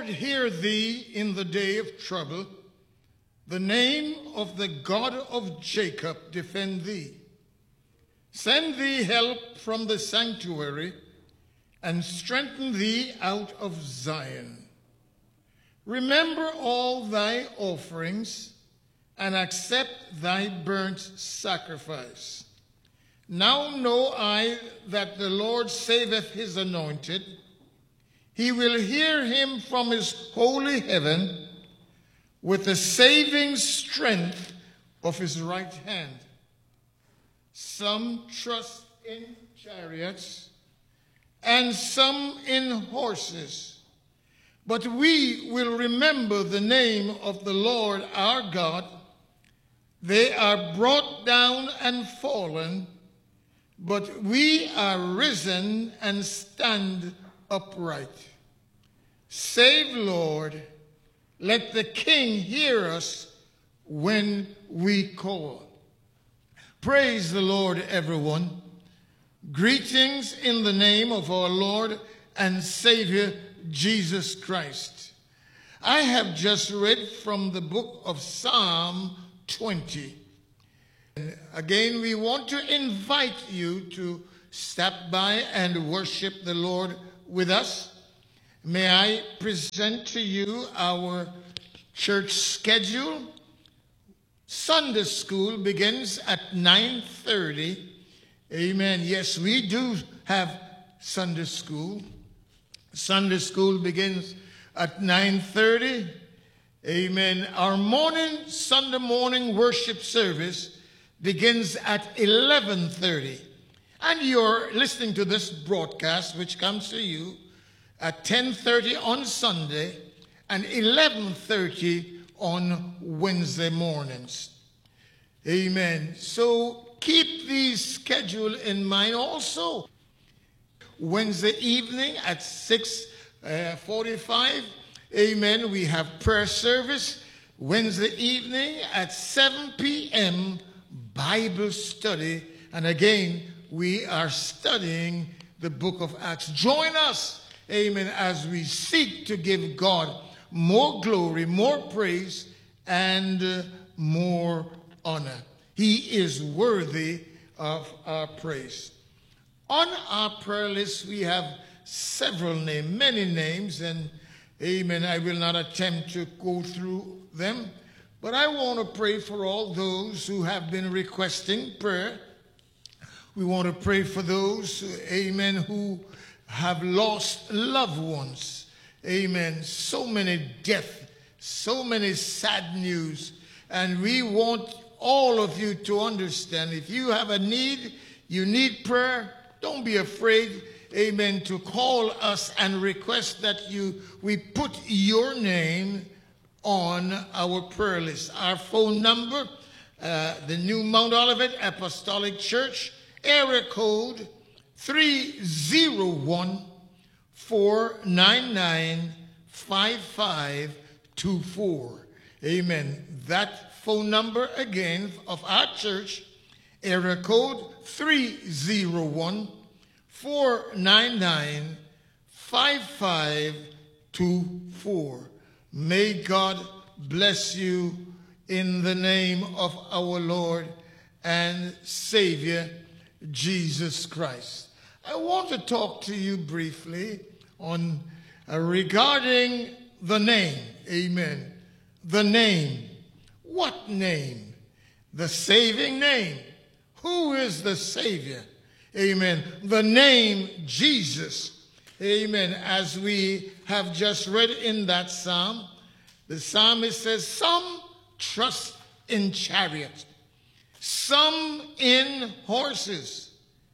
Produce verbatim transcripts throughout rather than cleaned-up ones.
hear thee in the day of trouble. The name of the God of Jacob defend thee. Send thee help from the sanctuary, and strengthen thee out of Zion. Remember all thy offerings, and accept thy burnt sacrifice. Now know I that the Lord saveth his anointed. He will hear him from his holy heaven with the saving strength of his right hand. Some trust in chariots, and some in horses. But we will remember the name of the Lord our God. They are brought down and fallen, but we are risen and stand upright. Save, Lord, let the King hear us when we call. Praise the Lord, everyone. Greetings in the name of our Lord and Savior, Jesus Christ. I have just read from the book of Psalm twenty. And again, we want to invite you to stop by and worship the Lord with us. May I present to you our church schedule. Sunday school begins at nine thirty. Amen. Yes, we do have Sunday school. Sunday school begins at nine thirty. Amen. Our morning, Sunday morning worship service begins at eleven thirty. And you're listening to this broadcast, which comes to you at ten thirty on Sunday and eleven thirty on Wednesday mornings. Amen. So keep the schedule in mind also. Wednesday evening at six forty-five, amen, we have prayer service. Wednesday evening at seven p.m., Bible study. And again, we are studying the book of Acts. Join us, amen, as we seek to give God more glory, more praise, and uh, more honor. He is worthy of our praise. On our prayer list, we have several names, many names, and amen, I will not attempt to go through them, but I want to pray for all those who have been requesting prayer. We want to pray for those, amen, who have lost loved ones. Amen. So many deaths, so many sad news, and we want all of you to understand, if you have a need, you need prayer, don't be afraid, amen, to call us and request that you we put your name on our prayer list. Our phone number, uh, the New Mount Olivet Apostolic Church, area code three oh one, four nine nine, five five two four. Amen. That phone number again of our church, area code three oh one, four nine nine, five five two four. May God bless you in the name of our Lord and Savior, Jesus Christ. I want to talk to you briefly on uh, regarding the name. Amen. The name. What name? The saving name. Who is the Savior? Amen. The name Jesus. Amen. As we have just read in that psalm, the psalmist says, some trust in chariots, some in horses,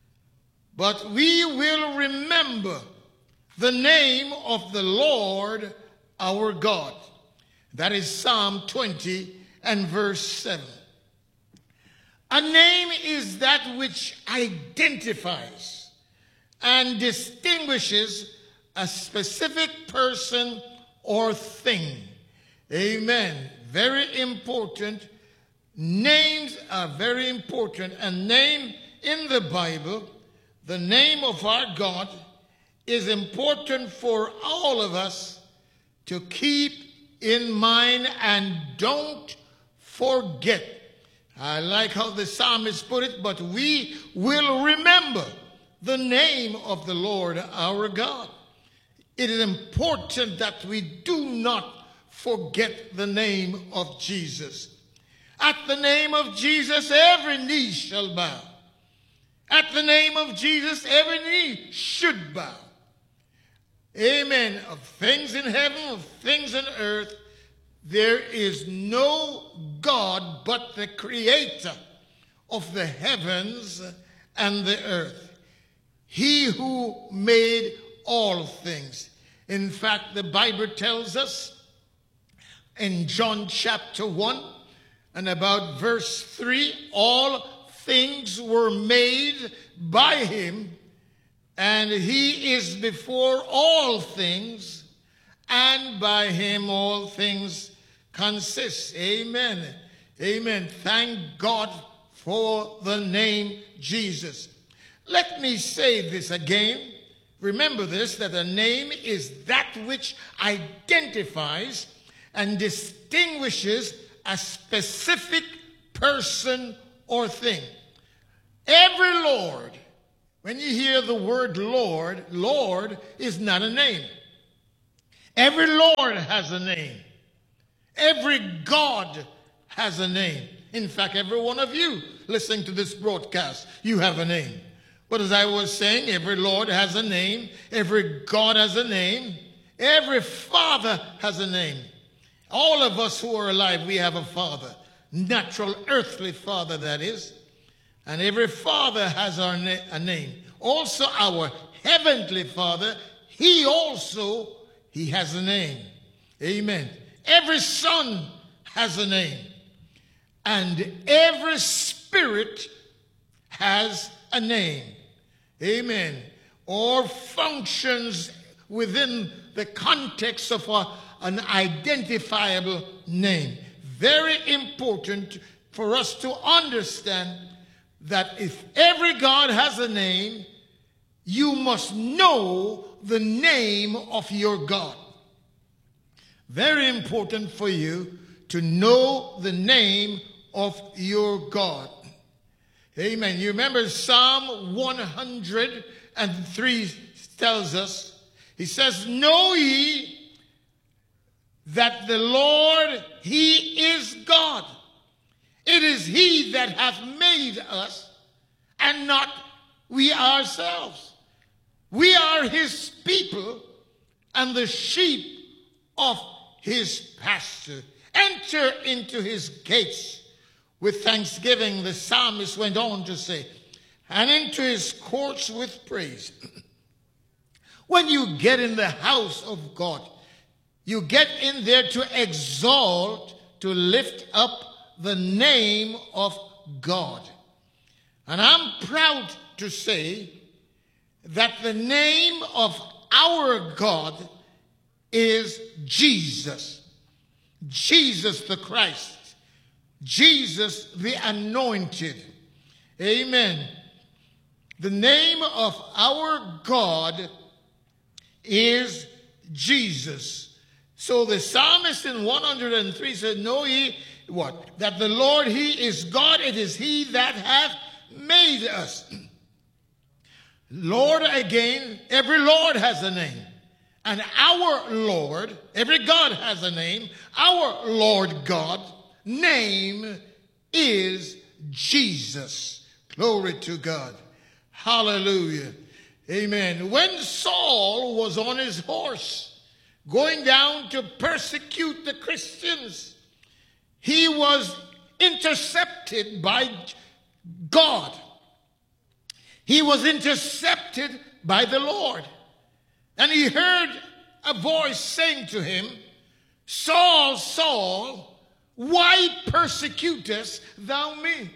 but we will remember the name of the Lord our God. That is Psalm twenty and verse seven. A name is that which identifies and distinguishes a specific person or thing. Amen. Very important. Names are very important. A name in the Bible, the name of our God, is important for all of us to keep in mind and don't forget. I like how the psalmist put it, but we will remember the name of the Lord our God. It is important that we do not forget the name of Jesus. At the name of Jesus, every knee shall bow. At the name of Jesus, every knee should bow. Amen. Of things in heaven, of things on earth, there is no God but the creator of the heavens and the earth. He who made all things. In fact, the Bible tells us in John chapter one and about verse three, all things were made by him, and he is before all things, and by him all things consist. Amen. Amen. Thank God for the name Jesus. Let me say this again. Remember this, that a name is that which identifies and distinguishes a specific person or thing. Every Lord, when you hear the word Lord, Lord is not a name. Every Lord has a name. Every God has a name. In fact, every one of you listening to this broadcast, you have a name. But as I was saying, every Lord has a name. Every God has a name. Every Father has a name. All of us who are alive, we have a Father. Natural, earthly Father, that is. And every Father has our na- a name. Also, our Heavenly Father, He also, He has a name. Amen. Every Son has a name. And every Spirit has a name. Amen. Or functions within the context of a, an identifiable name. Very important for us to understand that if every God has a name, you must know the name of your God. Very important for you to know the name of your God. Amen. You remember Psalm one hundred three tells us, he says, know ye that the Lord, he is God. It is he that hath made us, and not we ourselves. We are his people and the sheep of his pasture. Enter into his gates with thanksgiving, the psalmist went on to say, and into his courts with praise. When you get in the house of God, you get in there to exalt, to lift up the name of God. And I'm proud to say that the name of our God is Jesus. Jesus the Christ. Jesus the Anointed. Amen. The name of our God is Jesus. So the psalmist in one hundred three said, know ye what? That the Lord, he is God. It is he that hath made us. Lord, again, every Lord has a name. And our Lord, every God has a name. Our Lord God name is Jesus. Glory to God. Hallelujah. Amen. When Saul was on his horse going down to persecute the Christians, he was intercepted by God. He was intercepted by the Lord. And he heard a voice saying to him, Saul, Saul, why persecutest thou me?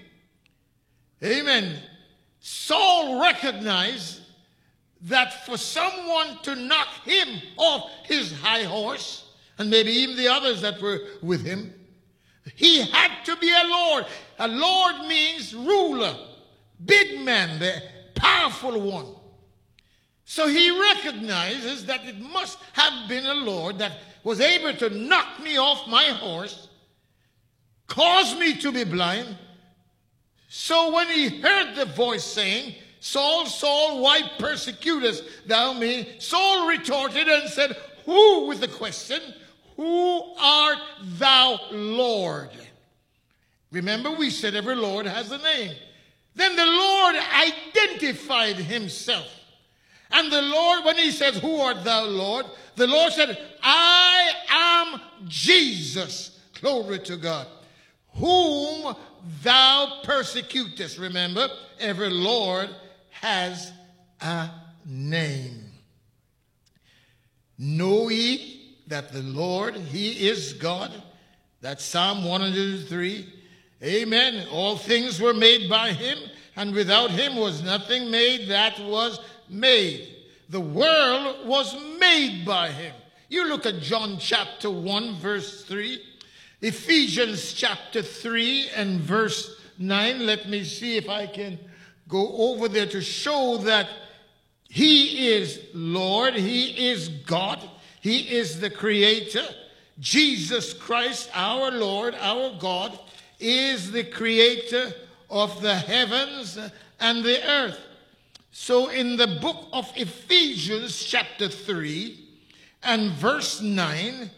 Amen. Saul recognized that for someone to knock him off his high horse, and maybe even the others that were with him, he had to be a Lord. A Lord means ruler, big man, the powerful one. So he recognizes that it must have been a Lord that was able to knock me off my horse, cause me to be blind. So when he heard the voice saying, Saul, Saul, why persecutest thou me? Saul retorted and said, who, with the question, who art thou, Lord? Remember, we said every Lord has a name. Then the Lord identified himself. And the Lord, when he says, who art thou, Lord? The Lord said, I am Jesus. Glory to God. Whom thou persecutest. Remember, every Lord has a name. Know ye that the Lord, he is God. That's Psalm one hundred three. Amen. All things were made by him, and without him was nothing made that was made. The world was made by him. You look at John chapter one, verse three. Ephesians chapter three and verse nine. Let me see if I can go over there to show that he is Lord. He is God. He is the creator. Jesus Christ, our Lord, our God, is the creator of the heavens and the earth. So in the book of Ephesians chapter three and verse nine,